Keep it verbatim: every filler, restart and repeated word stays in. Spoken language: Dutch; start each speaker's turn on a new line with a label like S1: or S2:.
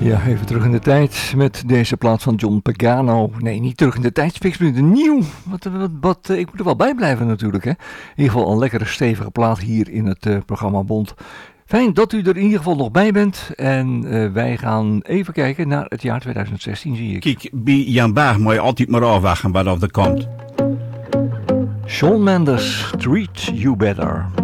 S1: Ja, even terug in de tijd met deze plaat van John Pagano. Nee, niet terug in de tijd, Spixminuten nieuw. Wat, wat, wat, ik moet er wel bij blijven natuurlijk, hè. In ieder geval een lekkere stevige plaat hier in het uh, programma Bond. Fijn dat u er in ieder geval nog bij bent. En uh, wij gaan even kijken naar het jaar twintig zestien, zie ik.
S2: Kijk, bij Jan Baag moet je altijd maar afwachten wat er komt.
S1: Shawn Mendes, Treat You Better.